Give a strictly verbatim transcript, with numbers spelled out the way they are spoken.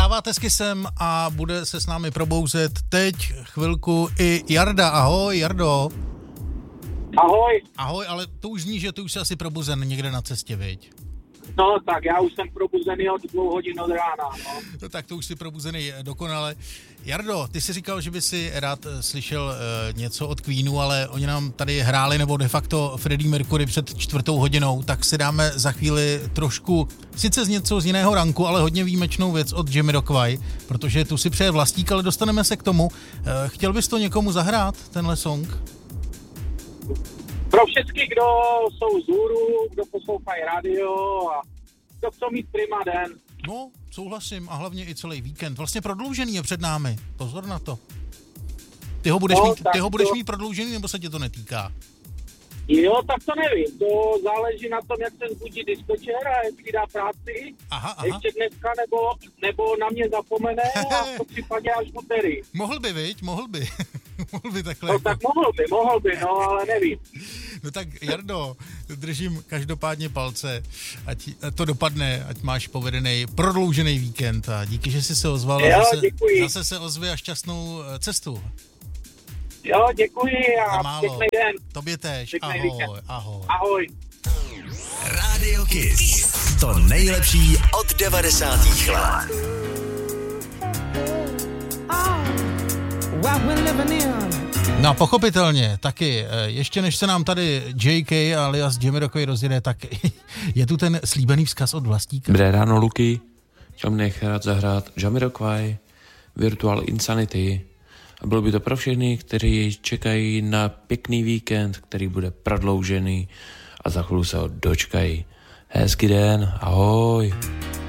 vstáváte s Kissem a bude se s námi probouzet teď chvilku i Jarda. Ahoj, Jardo. Ahoj. Ahoj, ale to už zní, že ty už jsi asi probuzen někde na cestě, viď? No tak, já už jsem probuzený od dvou hodin od rána, no. no tak to už jsi probuzený dokonale. Jardo, ty jsi říkal, že by si rád slyšel uh, něco od Queenu, ale oni nám tady hráli, nebo de facto Freddie Mercury před čtvrtou hodinou, tak si dáme za chvíli trošku, sice z něco z jiného ranku, ale hodně výjimečnou věc od Jamiroquai, protože tu si přeje Vlastík, ale dostaneme se k tomu. Uh, chtěl bys to někomu zahrát, tenhle song? Pro všechny, kdo jsou z hůru, kdo poslouchají rádio a kdo chcou mít prima den. No, souhlasím a hlavně i celý víkend. Vlastně prodloužený je před námi. Pozor na to. Ty ho budeš, no, mít, ty ho budeš to... mít prodloužený, nebo se tě to netýká? Jo, tak to nevím. To záleží na tom, jak ten budí dispečer a jestli dá práci. Aha, aha. Ještě dneska, nebo, nebo na mě zapomene a v tom případě až v úterý. Mohl by, viď? Mohl by. mohl by takhle. No jako... tak mohl by, mohl by, no ale nevím. No tak Jardo, držím každopádně palce, ať to dopadne, ať máš povedený prodloužený víkend a díky, že jsi se ozval. Jo, zase, děkuji. Zase se ozvi a šťastnou cestu. Jo, děkuji a pěkný den. Tobě též. Pěkný ahoj, víkend. ahoj. Ahoj. Radio Kiss. To nejlepší od devadesátých let. No pochopitelně, taky, ještě než se nám tady J K alias Jamiroquai rozjede, tak je tu ten slíbený vzkaz od Vlastíka. Dobré ráno, Luky. Chtěl bych nechat zahrát Jamiroquai, Virtual Insanity. A bylo by to pro všechny, kteří čekají na pěkný víkend, který bude prodloužený a za chvíli se ho dočkají. Hezký den, ahoj.